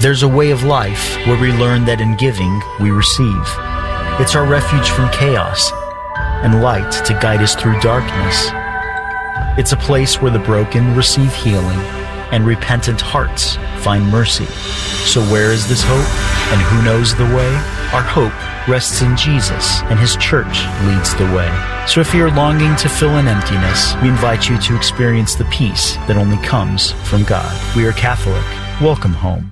There's a way of life where we learn that in giving, we receive. It's our refuge from chaos and light to guide us through darkness. It's a place where the broken receive healing and repentant hearts find mercy. So where is this hope? And who knows the way? Our hope rests in Jesus, and His church leads the way. So if you're longing to fill an emptiness, we invite you to experience the peace that only comes from God. We are Catholic. Welcome home.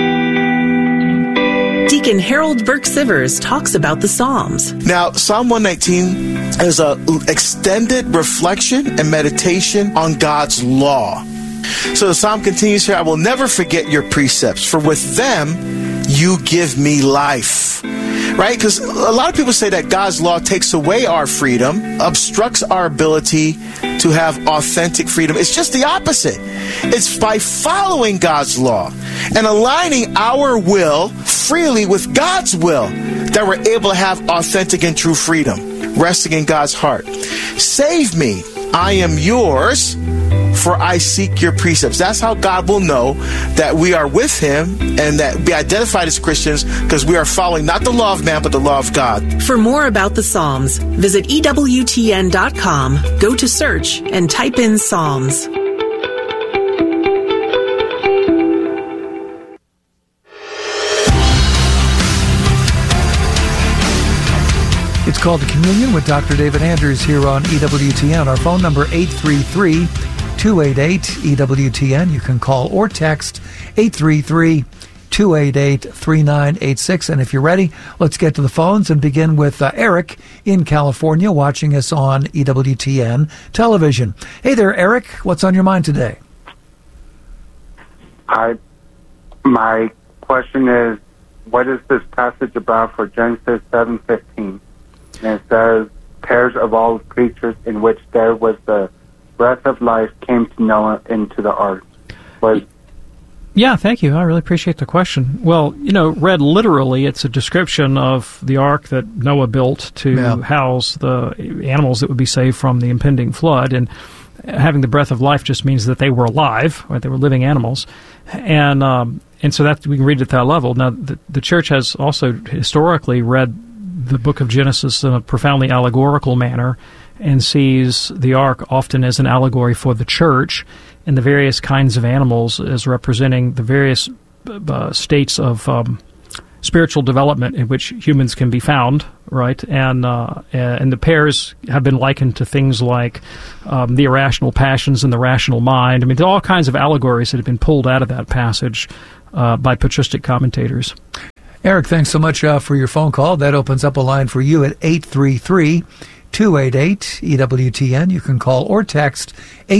Deacon Harold Burke-Sivers talks about the Psalms. Now, Psalm 119 is an extended reflection and meditation on God's law. So the psalm continues here, I will never forget your precepts, for with them you give me life. Right? Because a lot of people say that God's law takes away our freedom, obstructs our ability to have authentic freedom. It's just the opposite. It's by following God's law and aligning our will freely with God's will that we're able to have authentic and true freedom, resting in God's heart. Save me, I am yours, for I seek your precepts. That's how God will know that we are with Him and that we identified as Christians, because we are following not the law of man, but the law of God. For more about the Psalms, visit EWTN.com, go to search, and type in Psalms. It's called The Communion with Dr. David Anders here on EWTN. Our phone number 833-288-EWTN. You can call or text 833-288-3986. And if you're ready, let's get to the phones and begin with Eric in California watching us on EWTN television. Hey there, Eric. What's on your mind today? Hi. My question is, what is this passage about for Genesis 7:15? And it says, pairs of all creatures in which there was the breath of life came to Noah into the ark. Yeah, thank you. I really appreciate the question. Well, read literally, it's a description of the ark that Noah built to house the animals that would be saved from the impending flood. And having the breath of life just means that they were alive, right? They were living animals. And so that we can read it at that level. Now, the church has also historically read the book of Genesis in a profoundly allegorical manner and sees the ark often as an allegory for the church and the various kinds of animals as representing the various states of spiritual development in which humans can be found, right? And the pairs have been likened to things like the irrational passions and the rational mind. I mean, there are all kinds of allegories that have been pulled out of that passage by patristic commentators. Eric, thanks so much for your phone call. That opens up a line for you at 833-288-EWTN. You can call or text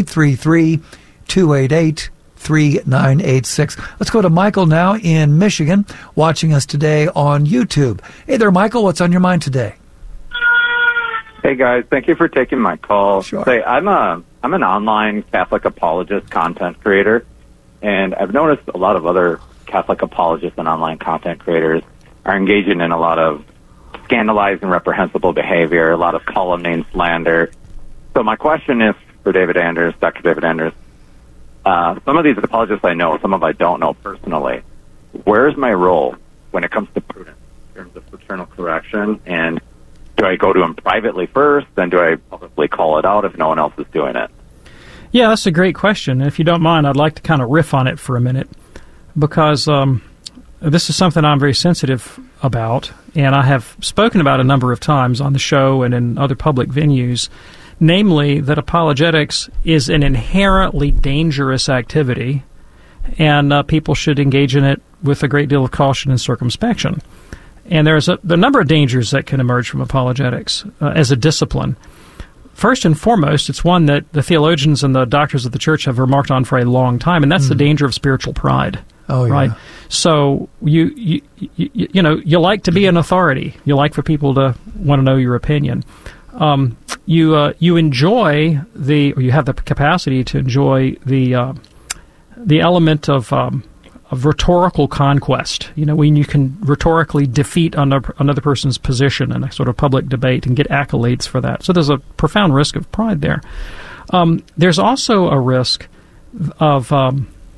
833-288-3986. Let's go to Michael now in Michigan, watching us today on YouTube. Hey there, Michael. What's on your mind today? Hey, guys. Thank you for taking my call. Sure. Say, I'm an online Catholic apologist content creator, and I've noticed a lot of other Catholic apologists and online content creators are engaging in a lot of scandalizing, reprehensible behavior, a lot of calumny, slander. So my question is for David Anders, Dr. David Anders. Some of these apologists I know, some of I don't know personally. Where's my role when it comes to prudence in terms of fraternal correction? And do I go to him privately first? Then do I publicly call it out if no one else is doing it? Yeah, that's a great question. If you don't mind, I'd like to kind of riff on it for a minute, because this is something I'm very sensitive about, and I have spoken about a number of times on the show and in other public venues, namely that apologetics is an inherently dangerous activity, and people should engage in it with a great deal of caution and circumspection. And there's a number of dangers that can emerge from apologetics as a discipline. First and foremost, it's one that the theologians and the doctors of the church have remarked on for a long time, and that's the danger of spiritual pride. Oh, yeah. Right? So you like to be an authority. You like for people to want to know your opinion. You enjoy or you have the capacity to enjoy the element of rhetorical conquest. When you can rhetorically defeat another person's position in a sort of public debate and get accolades for that. So there's a profound risk of pride there. There's also a risk of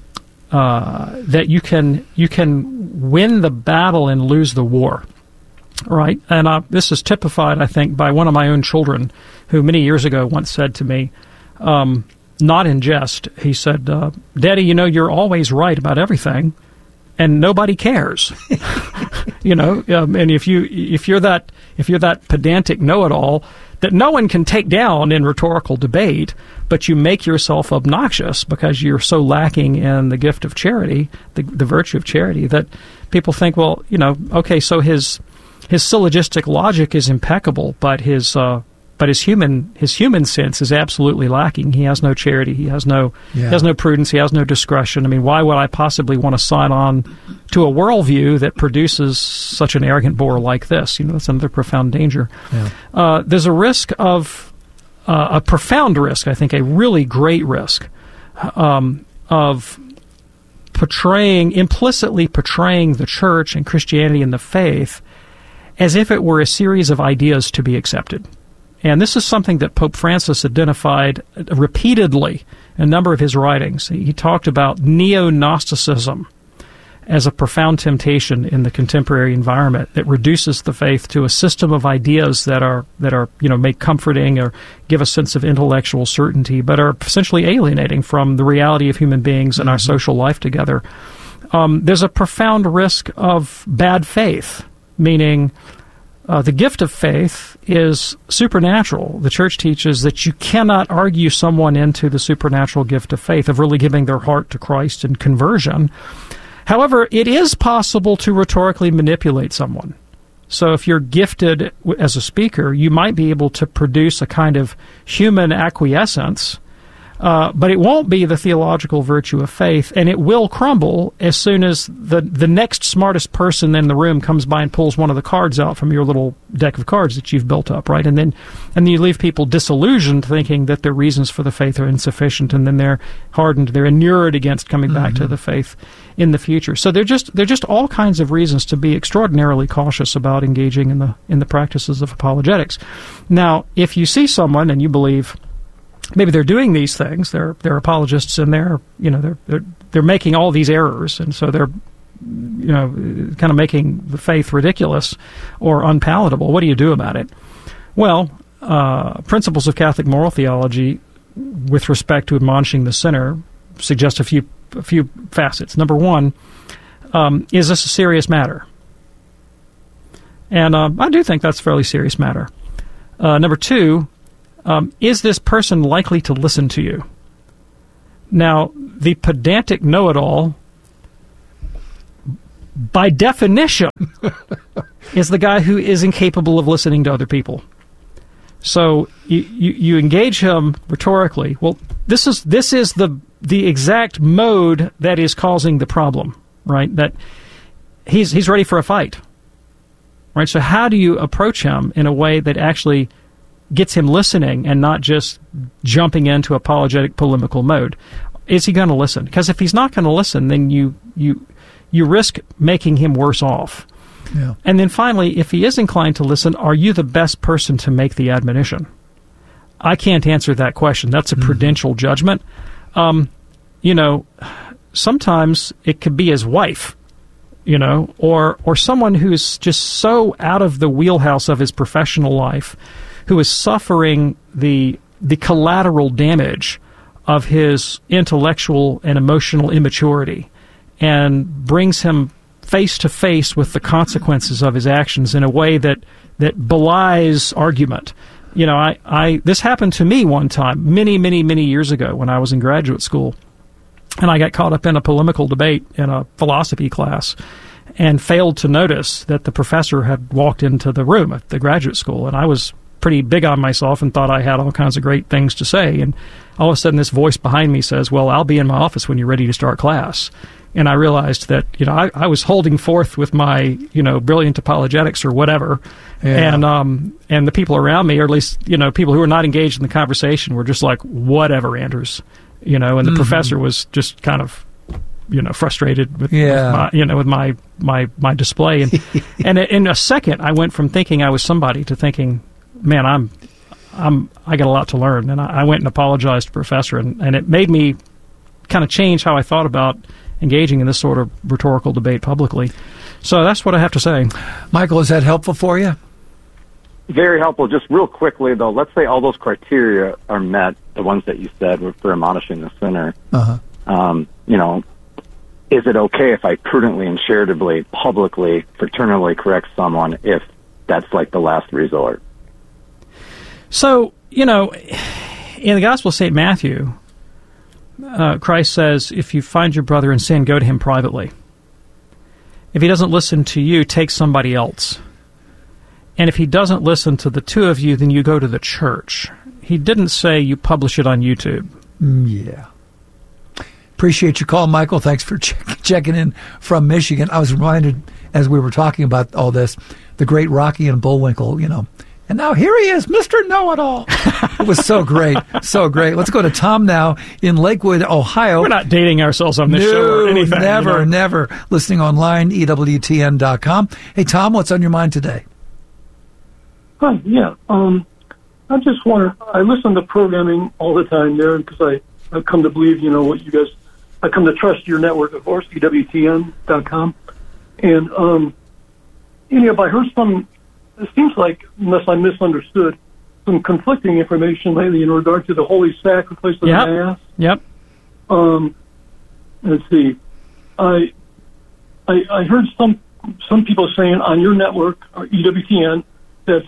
that you can win the battle and lose the war. Right? And this is typified, I think, by one of my own children who many years ago once said to me, not in jest, he said, Daddy, you're always right about everything, and nobody cares. And if you're that pedantic know-it-all that no one can take down in rhetorical debate, but you make yourself obnoxious because you're so lacking in the gift of charity, the virtue of charity, that people think, well, okay, so his syllogistic logic is impeccable, but his human sense is absolutely lacking. He has no charity. He has no prudence. He has no discretion. I mean, why would I possibly want to sign on to a worldview that produces such an arrogant bore like this? That's another profound danger. Yeah. There's a risk of a profound risk, I think, a really great risk of implicitly portraying the church and Christianity and the faith as if it were a series of ideas to be accepted. And this is something that Pope Francis identified repeatedly in a number of his writings. He talked about neo-Gnosticism as a profound temptation in the contemporary environment that reduces the faith to a system of ideas that are make comforting or give a sense of intellectual certainty, but are essentially alienating from the reality of human beings and our social life together. There's a profound risk of bad faith, meaning the gift of faith is supernatural. The Church teaches that you cannot argue someone into the supernatural gift of faith, of really giving their heart to Christ in conversion. However, it is possible to rhetorically manipulate someone. So if you're gifted as a speaker, you might be able to produce a kind of human acquiescence, but it won't be the theological virtue of faith, and it will crumble as soon as the next smartest person in the room comes by and pulls one of the cards out from your little deck of cards that you've built up, right? And then you leave people disillusioned, thinking that their reasons for the faith are insufficient, and then they're hardened, they're inured against coming back to the faith in the future. So they're just all kinds of reasons to be extraordinarily cautious about engaging in the practices of apologetics. Now, if you see someone and you believe maybe they're doing these things, they're apologists, and they're making all these errors, and so they're kind of making the faith ridiculous or unpalatable. What do you do about it? Well, Principles of Catholic Moral Theology, with respect to admonishing the sinner, suggest a few facets. Number one, is this a serious matter? And I do think that's a fairly serious matter. Number two, is this person likely to listen to you? Now, the pedantic know-it-all, by definition, is the guy who is incapable of listening to other people. So you engage him rhetorically. Well, this is the exact mode that is causing the problem, right? That he's ready for a fight, right? So how do you approach him in a way that actually gets him listening and not just jumping into apologetic polemical mode? Is he going to listen? Because if he's not going to listen, then you risk making him worse off. Yeah. And then finally, if he is inclined to listen, are you the best person to make the admonition? I can't answer that question. That's a prudential judgment. Sometimes it could be his wife, or someone who's just so out of the wheelhouse of his professional life, who is suffering the collateral damage of his intellectual and emotional immaturity, and brings him face to face with the consequences of his actions in a way that belies argument. This happened to me one time, many, many, many years ago when I was in graduate school, and I got caught up in a polemical debate in a philosophy class and failed to notice that the professor had walked into the room at the graduate school, and I was pretty big on myself and thought I had all kinds of great things to say, and all of a sudden this voice behind me says, well, I'll be in my office when you're ready to start class. And I realized that, I was holding forth with my, brilliant apologetics or whatever. Yeah. And the people around me, or at least, people who were not engaged in the conversation, were just like, whatever, Anders, and the professor was just kind of, frustrated with my display. And in a second, I went from thinking I was somebody to thinking, man, I got a lot to learn. And I went and apologized to the professor, and it made me kind of change how I thought about engaging in this sort of rhetorical debate publicly. So that's what I have to say. Michael, is that helpful for you? Very helpful. Just real quickly, though, let's say all those criteria are met, the ones that you said were for admonishing the sinner. Is it okay if I prudently and charitably, publicly, fraternally correct someone if that's like the last resort? So, in the Gospel of St. Matthew, Christ says, if you find your brother in sin, go to him privately. If he doesn't listen to you, take somebody else. And if he doesn't listen to the two of you, then you go to the church. He didn't say you publish it on YouTube. Yeah. Appreciate your call, Michael. Thanks for checking in from Michigan. I was reminded, as we were talking about all this, the great Rocky and Bullwinkle, And now here he is, Mr. Know-It-All. It was so great, so great. Let's go to Tom now in Lakewood, Ohio. We're not dating ourselves on this show or anything. Never. Listening online, EWTN.com. Hey, Tom, what's on your mind today? Hi, yeah. I just wonder, I listen to programming all the time there because I come to believe, what you guys, I come to trust your network, of course, EWTN.com. And, I heard some, it seems like, unless I misunderstood, some conflicting information lately in regard to the holy sacrifice of the Mass. Yep. Let's see. I heard some people saying on your network, or EWTN, that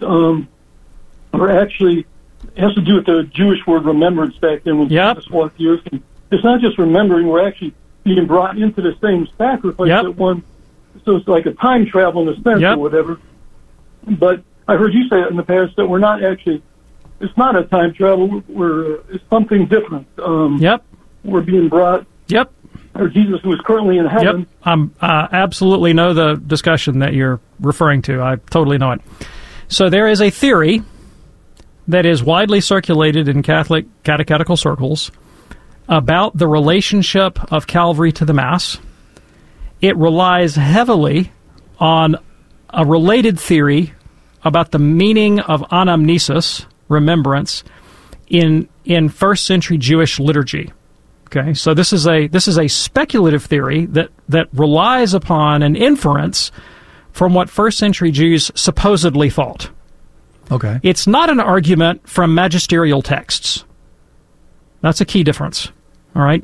are actually, it has to do with the Jewish word remembrance back then when Jesus walked the earth. And it's not just remembering, we're actually being brought into the same sacrifice at one. So it's like a time travel in a sense or whatever. But I heard you say it in the past that we're not actually, it's not a time travel, it's something different. We're being brought. Or Jesus, who is currently in heaven. I absolutely know the discussion that you're referring to. I totally know it. So there is a theory that is widely circulated in Catholic catechetical circles about the relationship of Calvary to the Mass. It relies heavily on a related theory about the meaning of anamnesis, remembrance, in first century Jewish liturgy. Okay, so this is a speculative theory that relies upon an inference from what first century Jews supposedly thought. Okay. It's not an argument from magisterial texts. That's a key difference. All right.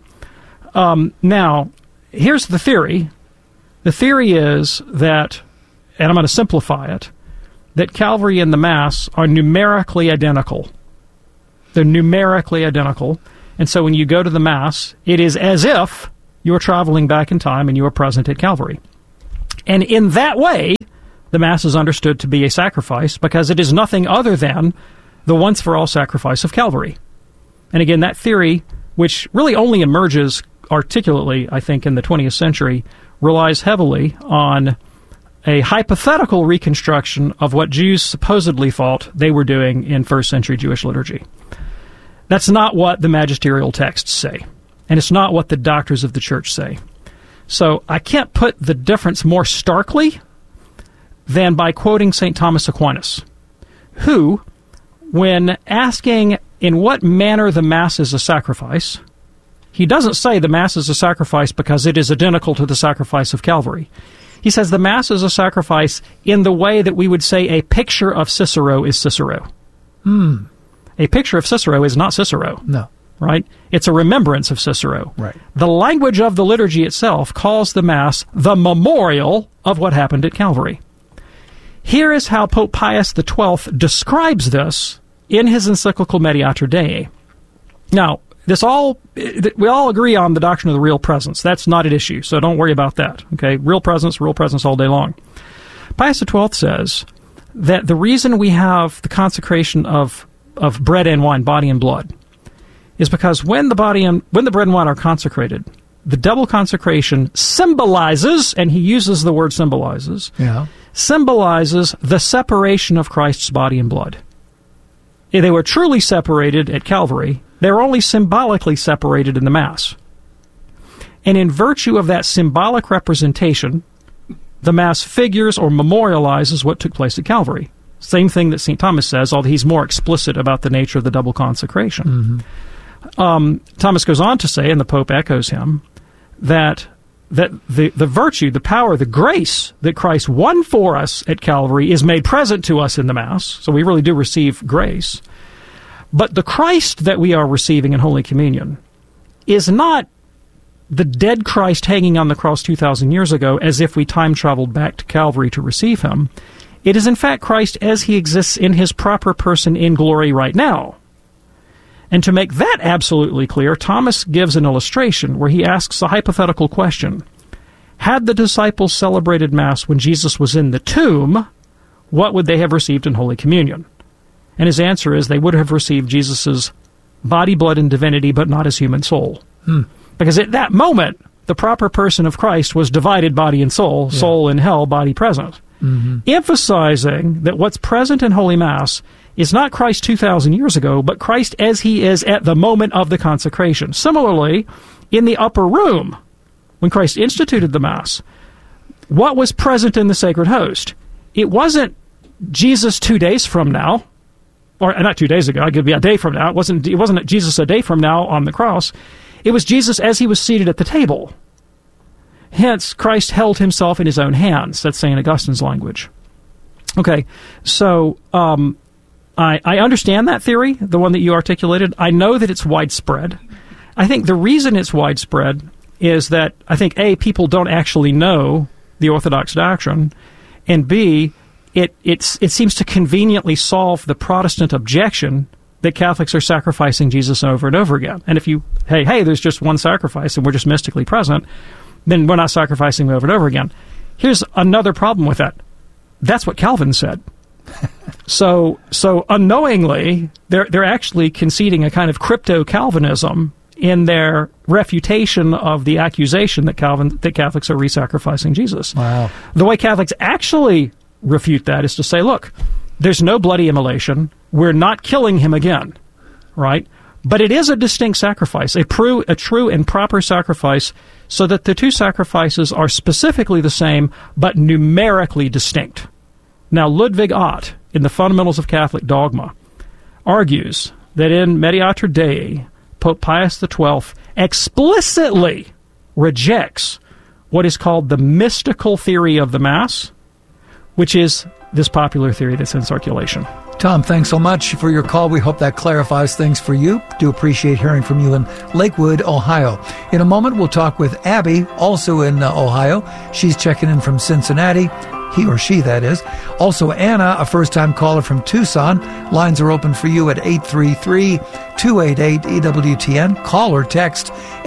Now, here's the theory. The theory is that, and I'm going to simplify it, that Calvary and the Mass are numerically identical. They're numerically identical. And so when you go to the Mass, it is as if you're traveling back in time and you are present at Calvary. And in that way, the Mass is understood to be a sacrifice because it is nothing other than the once-for-all sacrifice of Calvary. And again, that theory, which really only emerges articulately, I think, in the 20th century, relies heavily on a hypothetical reconstruction of what Jews supposedly thought they were doing in first-century Jewish liturgy. That's not what the magisterial texts say, and it's not what the doctors of the Church say. So I can't put the difference more starkly than by quoting St. Thomas Aquinas, who, when asking in what manner the Mass is a sacrifice, he doesn't say the Mass is a sacrifice because it is identical to the sacrifice of Calvary. He says the Mass is a sacrifice in the way that we would say a picture of Cicero is Cicero. A picture of Cicero is not Cicero. No. Right? It's a remembrance of Cicero. Right. The language of the liturgy itself calls the Mass the memorial of what happened at Calvary. Here is how Pope Pius XII describes this in his encyclical Mediator Dei. Now, we all agree on the doctrine of the real presence. That's not at issue, so don't worry about that. Okay, real presence all day long. Pius XII says that the reason we have the consecration of bread and wine, body and blood, is because when the bread and wine are consecrated, the double consecration symbolizes, and he uses the word symbolizes, symbolizes the separation of Christ's body and blood. If they were truly separated at Calvary, they were only symbolically separated in the Mass. And in virtue of that symbolic representation, the Mass figures or memorializes what took place at Calvary. Same thing that St. Thomas says, although he's more explicit about the nature of the double consecration. Thomas goes on to say, and the Pope echoes him, that that the virtue, the power, the grace that Christ won for us at Calvary is made present to us in the Mass. So we really do receive grace. But the Christ that we are receiving in Holy Communion is not the dead Christ hanging on the cross 2,000 years ago as if we time traveled back to Calvary to receive him. It is in fact Christ as he exists in his proper person in glory right now. And to make that absolutely clear, Thomas gives an illustration where he asks a hypothetical question. Had the disciples celebrated Mass when Jesus was in the tomb, what would they have received in Holy Communion? And his answer is they would have received Jesus' body, blood, and divinity, but not his human soul. Because at that moment, the proper person of Christ was divided body and soul, soul in hell, body present. Emphasizing that what's present in Holy Mass is not Christ 2,000 years ago, but Christ as he is at the moment of the consecration. Similarly, in the upper room, when Christ instituted the Mass, what was present in the sacred host? It wasn't Jesus 2 days from now, or not 2 days ago, it could be a day from now. It wasn't Jesus a day from now on the cross. It was Jesus as he was seated at the table. Hence, Christ held himself in his own hands. That's St. Augustine's language. Okay, so I understand that theory, the one that you articulated. I know that it's widespread. I think the reason it's widespread is that I think, A, people don't actually know the Orthodox doctrine, and B, it seems to conveniently solve the Protestant objection that Catholics are sacrificing Jesus over and over again. And if you, hey, there's just one sacrifice and we're just mystically present, then we're not sacrificing over and over again. Here's another problem with that. That's what Calvin said. So unknowingly, they're actually conceding a kind of crypto-Calvinism in their refutation of the accusation that Catholics are re-sacrificing Jesus. Wow. The way Catholics actually refute that is to say, look, there's no bloody immolation. We're not killing him again, right? But it is a distinct sacrifice, a true and proper sacrifice, so that the two sacrifices are specifically the same, but numerically distinct. Now, Ludwig Ott, in the Fundamentals of Catholic Dogma, argues that in Mediator Dei, Pope Pius XII explicitly rejects what is called the mystical theory of the Mass, which is this popular theory that's in circulation. Tom, thanks so much for your call. We hope that clarifies things for you. Do appreciate hearing from you in Lakewood, Ohio. In a moment, we'll talk with Abby, also in Ohio. She's checking in from Cincinnati. He or she, that is. Also, Anna, a first-time caller from Tucson. Lines are open for you at 833-288-EWTN. Call or text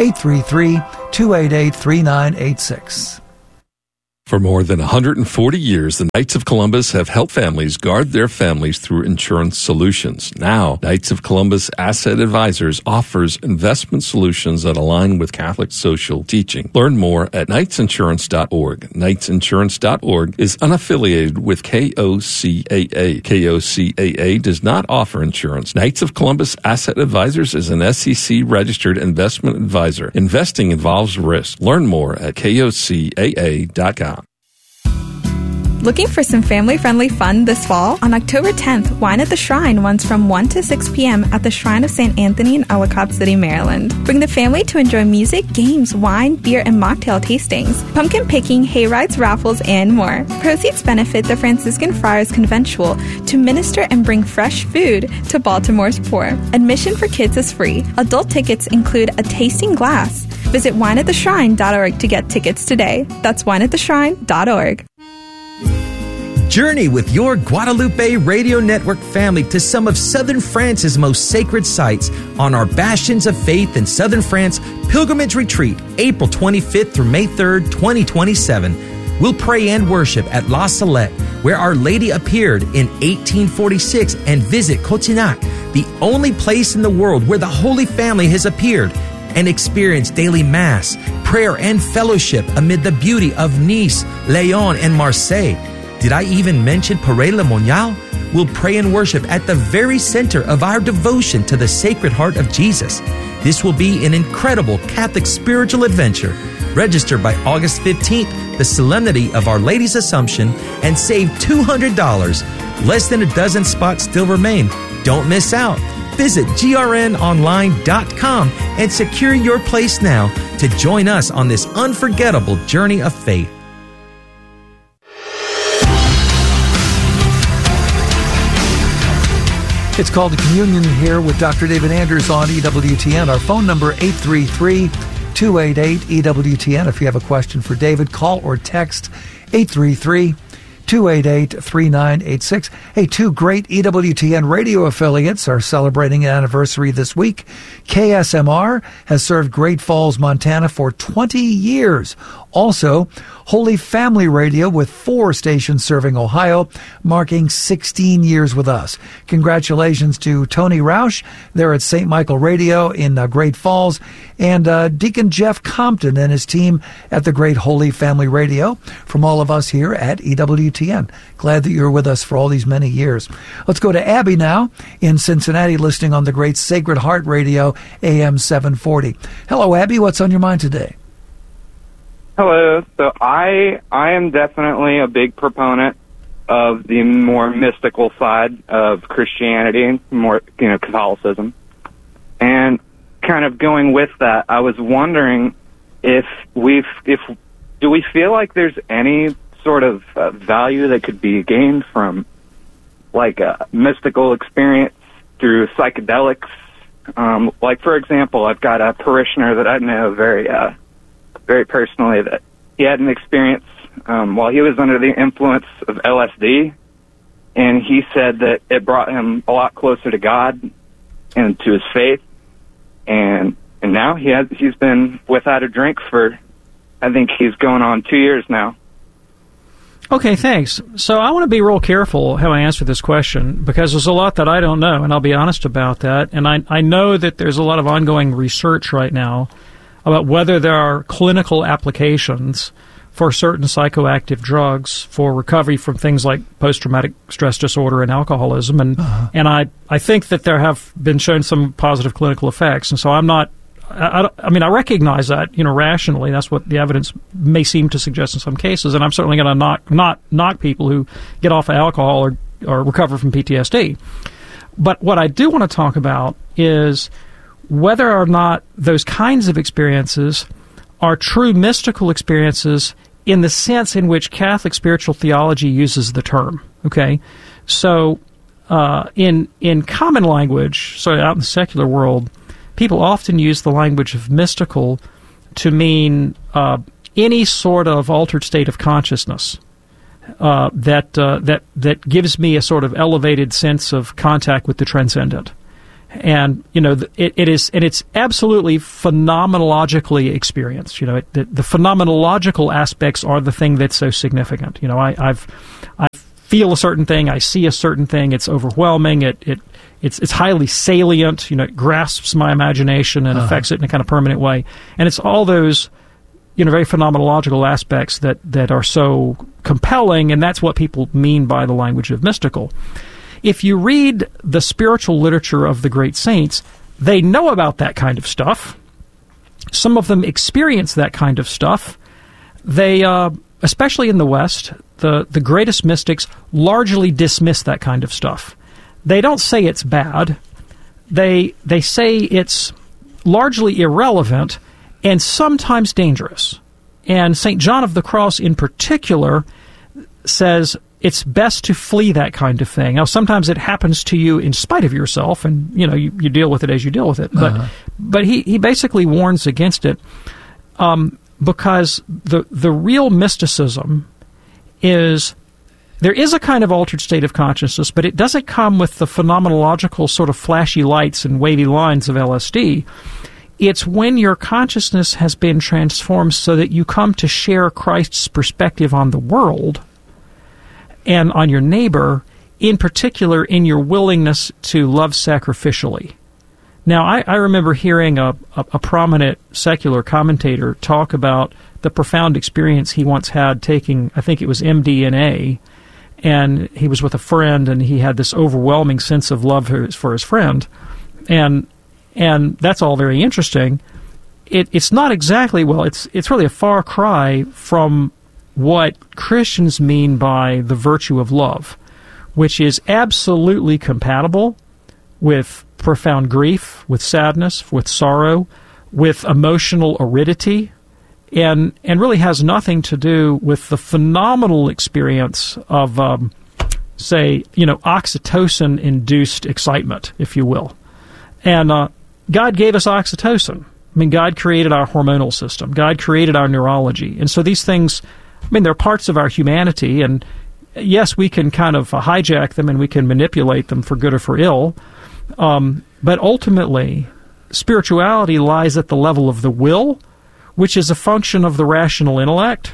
833-288-3986. For more than 140 years, the Knights of Columbus have helped families guard their families through insurance solutions. Now, Knights of Columbus Asset Advisors offers investment solutions that align with Catholic social teaching. Learn more at knightsinsurance.org. Knightsinsurance.org is unaffiliated with KOCAA. KOCAA does not offer insurance. Knights of Columbus Asset Advisors is an SEC-registered investment advisor. Investing involves risk. Learn more at KOCAA.com. Looking for some family-friendly fun this fall? On October 10th, Wine at the Shrine runs from 1 to 6 p.m. at the Shrine of St. Anthony in Ellicott City, Maryland. Bring the family to enjoy music, games, wine, beer, and mocktail tastings, pumpkin picking, hay rides, raffles, and more. Proceeds benefit the Franciscan Friars Conventual to minister and bring fresh food to Baltimore's poor. Admission for kids is free. Adult tickets include a tasting glass. Visit wineattheshrine.org to get tickets today. That's wineattheshrine.org. Journey with your Guadalupe Radio Network family to some of Southern France's most sacred sites on our Bastions of Faith in Southern France Pilgrimage Retreat, April 25th through May 3rd, 2027. We'll pray and worship at La Salette, where Our Lady appeared in 1846, and visit Cotignac, the only place in the world where the Holy Family has appeared, and experience daily Mass, prayer, and fellowship amid the beauty of Nice, Lyon, and Marseille. Did I even mention Paray-le-Monial? We'll pray and worship at the very center of our devotion to the Sacred Heart of Jesus. This will be an incredible Catholic spiritual adventure. Register by August 15th, the Solemnity of Our Lady's Assumption, and save $200. Less than a dozen spots still remain. Don't miss out. Visit grnonline.com and secure your place now to join us on this unforgettable journey of faith. It's called the Communion here with Dr. David Anders on EWTN. Our phone number, 833-288-EWTN. If you have a question for David, call or text 833-288-3986. Hey, two great EWTN radio affiliates are celebrating an anniversary this week. KSMR has served Great Falls, Montana for 20 years. Also, Holy Family Radio with 4 stations serving Ohio, marking 16 years with us. Congratulations to Tony Roush there at St. Michael Radio in Great Falls, and Deacon Jeff Compton and his team at the Great Holy Family Radio. From all of us here at EWTN, glad that you're with us for all these many years. Let's go to Abby now in Cincinnati, listening on the Great Sacred Heart Radio, AM 740. Hello, Abby. What's on your mind today? Hello. So I am definitely a big proponent of the more mystical side of Christianity, more, Catholicism. And kind of going with that, I was wondering do we feel like there's any sort of value that could be gained from like a mystical experience through psychedelics? Like, for example, I've got a parishioner that I know very personally that he had an experience while he was under the influence of LSD, and he said that it brought him a lot closer to God and to his faith, and now he's been without a drink for, I think he's going on 2 years now. Okay, thanks. So I want to be real careful how I answer this question, because there's a lot that I don't know, and I'll be honest about that. And I know that there's a lot of ongoing research right now about whether there are clinical applications for certain psychoactive drugs for recovery from things like post-traumatic stress disorder and alcoholism. And I think that there have been shown some positive clinical effects. And so I recognize that, rationally. That's what the evidence may seem to suggest in some cases. And I'm certainly going to not knock people who get off of alcohol or recover from PTSD. But what I do want to talk about is whether or not those kinds of experiences are true mystical experiences in the sense in which Catholic spiritual theology uses the term. Okay? So in common language, so out in the secular world, people often use the language of mystical to mean any sort of altered state of consciousness that gives me a sort of elevated sense of contact with the transcendent. And it's absolutely phenomenologically experienced. The phenomenological aspects are the thing that's so significant. I feel a certain thing, I see a certain thing, it's overwhelming, it's highly salient. It grasps my imagination and affects it in a kind of permanent way. And it's all those very phenomenological aspects that are so compelling, and that's what people mean by the language of mystical. If you read the spiritual literature of the great saints, they know about that kind of stuff. Some of them experience that kind of stuff. They, especially in the West, the greatest mystics largely dismiss that kind of stuff. They don't say it's bad. They say it's largely irrelevant and sometimes dangerous. And St. John of the Cross in particular says it's best to flee that kind of thing. Now, sometimes it happens to you in spite of yourself, and you deal with it as you deal with it. But he basically warns against it because the real mysticism is there is a kind of altered state of consciousness, but it doesn't come with the phenomenological sort of flashy lights and wavy lines of LSD. It's when your consciousness has been transformed so that you come to share Christ's perspective on the world and on your neighbor, in particular in your willingness to love sacrificially. Now, I remember hearing a prominent secular commentator talk about the profound experience he once had taking, I think it was MDMA, and he was with a friend, and he had this overwhelming sense of love for his friend, and that's all very interesting. It's not exactly, it's really a far cry from what Christians mean by the virtue of love, which is absolutely compatible with profound grief, with sadness, with sorrow, with emotional aridity, and really has nothing to do with the phenomenal experience of, say, oxytocin-induced excitement, if you will. And God gave us oxytocin. I mean, God created our hormonal system. God created our neurology. And so these things, they're parts of our humanity, and yes, we can kind of hijack them and we can manipulate them for good or for ill, but ultimately, spirituality lies at the level of the will, which is a function of the rational intellect,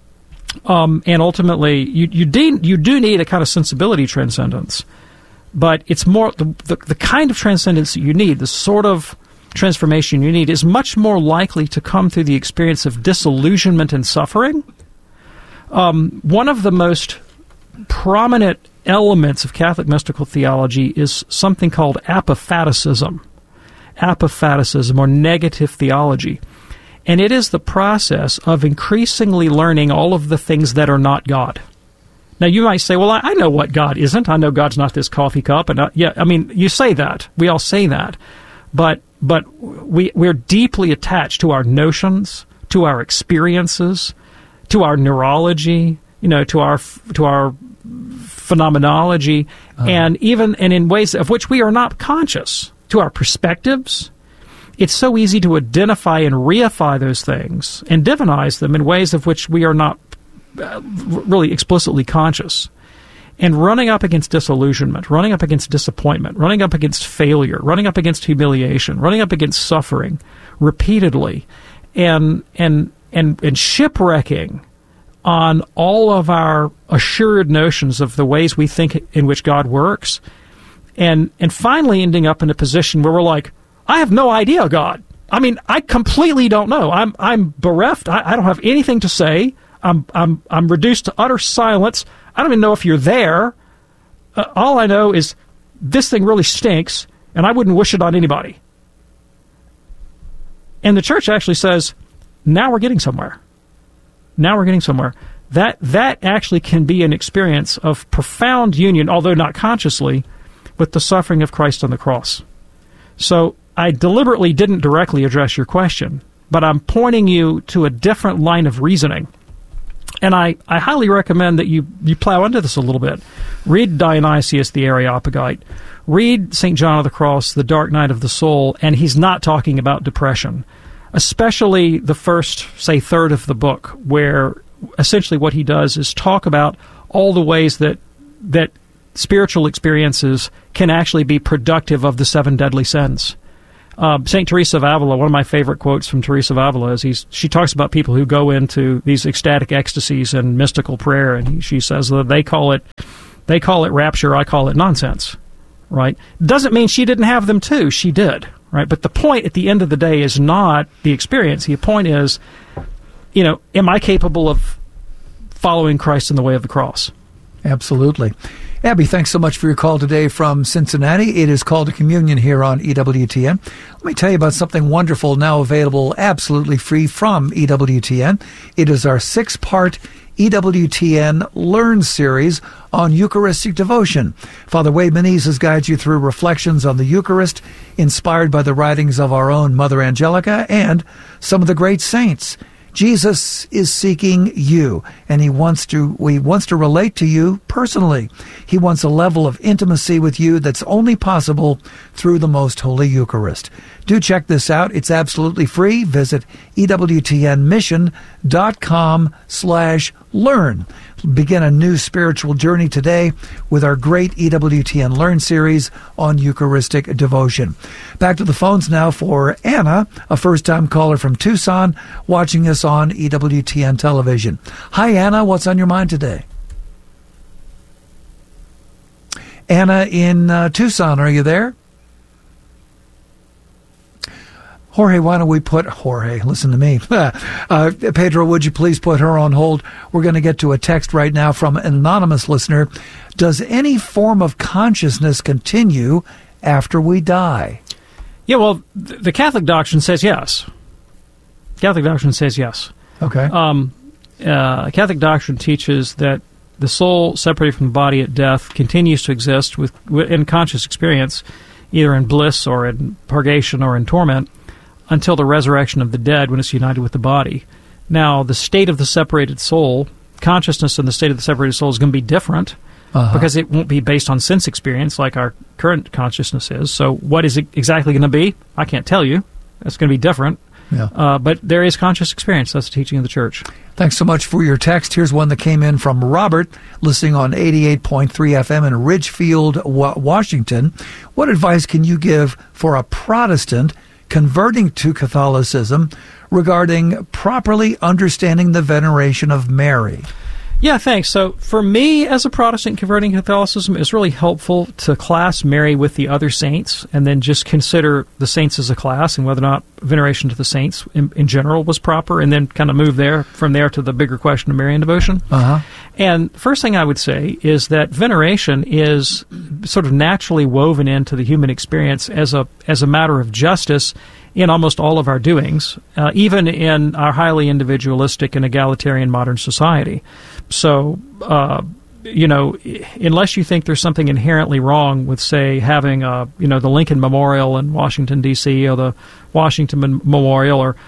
and ultimately, you do need a kind of sensibility transcendence, but it's more the kind of transcendence that you need, the sort of transformation you need, is much more likely to come through the experience of disillusionment and suffering. One of the most prominent elements of Catholic mystical theology is something called apophaticism or negative theology. And it is the process of increasingly learning all of the things that are not God. Now, you might say, well, I know what God isn't. I know God's not this coffee cup. And you say that. We all say that. But we're deeply attached to our notions, to our experiences, to our neurology, to our phenomenology, and in ways of which we are not conscious, to our perspectives. It's so easy to identify and reify those things and divinize them in ways of which we are not really explicitly conscious. And running up against disillusionment, running up against disappointment, running up against failure, running up against humiliation, running up against suffering repeatedly, and shipwrecking on all of our assured notions of the ways we think in which God works, and finally ending up in a position where we're like, I have no idea, God. I completely don't know. I'm bereft. I don't have anything to say. I'm reduced to utter silence. I don't even know if you're there. All I know is this thing really stinks, and I wouldn't wish it on anybody. And the church actually says, now we're getting somewhere. That actually can be an experience of profound union, although not consciously, with the suffering of Christ on the cross. So I deliberately didn't directly address your question, but I'm pointing you to a different line of reasoning. And I highly recommend that you plow into this a little bit. Read Dionysius the Areopagite. Read St. John of the Cross, The Dark Night of the Soul, and he's not talking about depression. Especially the first, say, third of the book, where essentially what he does is talk about all the ways that spiritual experiences can actually be productive of the 7 deadly sins. St. Teresa of Avila, one of my favorite quotes from Teresa of Avila is she talks about people who go into these ecstatic ecstasies and mystical prayer, and she says that they call it rapture, I call it nonsense, right? Doesn't mean she didn't have them too. She did, right? But the point at the end of the day is not the experience. The point is, am I capable of following Christ in the way of the cross? Absolutely. Abby, thanks so much for your call today from Cincinnati. It is Call to Communion here on EWTN. Let me tell you about something wonderful now available absolutely free from EWTN. It is our 6-part EWTN Learn series on Eucharistic devotion. Father Wade Menezes guides you through reflections on the Eucharist inspired by the writings of our own Mother Angelica and some of the great saints. Jesus is seeking you, and he wants to relate to you personally. He wants a level of intimacy with you that's only possible through the Most Holy Eucharist. Do check this out. It's absolutely free. Visit EWTNmission.com/learn. Begin a new spiritual journey today with our great EWTN Learn series on Eucharistic devotion. Back to the phones now for Anna, a first-time caller from Tucson, watching us on EWTN television. Hi, Anna. What's on your mind today? Anna in Tucson, are you there? Jorge, why don't we put Jorge? Listen to me. Pedro, would you please put her on hold? We're going to get to a text right now from an anonymous listener. Does any form of consciousness continue after we die? Yeah, well, the Catholic doctrine says yes. Catholic doctrine says yes. Okay. Catholic doctrine teaches that the soul separated from the body at death continues to exist in conscious experience either in bliss or in purgation or in torment, until the resurrection of the dead when it's united with the body. Now, the state of the separated soul, consciousness in the state of the separated soul is going to be different because it won't be based on sense experience like our current consciousness is. So what is it exactly going to be? I can't tell you. It's going to be different. Yeah. But there is conscious experience. That's the teaching of the church. Thanks so much for your text. Here's one that came in from Robert, listening on 88.3 FM in Ridgefield, Washington. What advice can you give for a Protestant converting to Catholicism regarding properly understanding the veneration of Mary? Yeah, thanks. So for me, as a Protestant converting to Catholicism, it's really helpful to class Mary with the other saints and then just consider the saints as a class and whether or not veneration to the saints in general was proper, and then kind of move from there to the bigger question of Marian devotion. And first thing I would say is that veneration is sort of naturally woven into the human experience as a matter of justice in almost all of our doings, even in our highly individualistic and egalitarian modern society. So, unless you think there's something inherently wrong with, say, having, the Lincoln Memorial in Washington, D.C., or the Washington Memorial, or,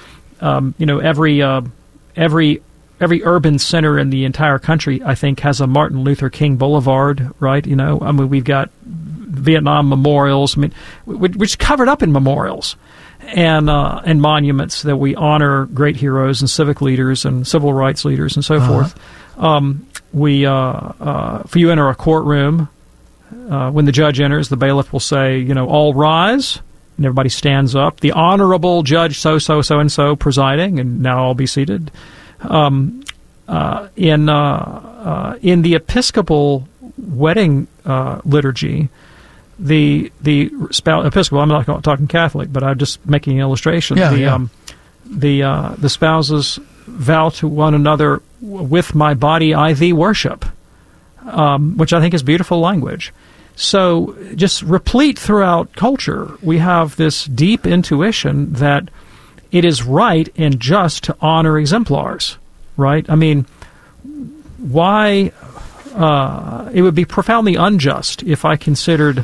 every urban center in the entire country, I think, has a Martin Luther King Boulevard, right? We've got Vietnam memorials. We're just covered up in memorials and monuments that we honor great heroes and civic leaders and civil rights leaders and so forth. If you enter a courtroom, when the judge enters, the bailiff will say, all rise, and everybody stands up. The Honorable Judge so-and-so presiding, and now all be seated. In the Episcopal wedding liturgy, the Episcopal, I'm not talking Catholic, but I'm just making an illustration. The spouses vow to one another, with my body I thee worship, which I think is beautiful language. So just replete throughout culture, we have this deep intuition that it is right and just to honor exemplars, right? I mean, why it would be profoundly unjust if I considered,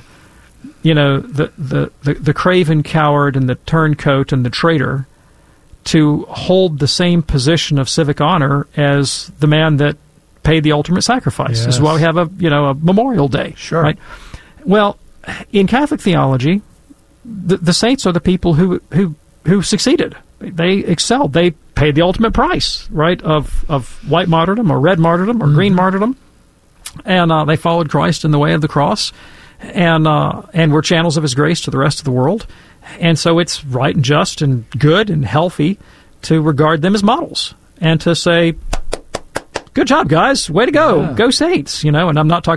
the craven coward and the turncoat and the traitor to hold the same position of civic honor as the man that paid the ultimate sacrifice. Yes. This is why we have a Memorial Day. Sure. Right? Well, in Catholic theology, the saints are the people who succeeded. They excelled. They paid the ultimate price, right, of white martyrdom or red martyrdom or green martyrdom, and they followed Christ in the way of the cross, and were channels of His grace to the rest of the world. And so it's right and just and good and healthy to regard them as models and to say, good job, guys. Way to go. Yeah. Go Saints. And I'm not talking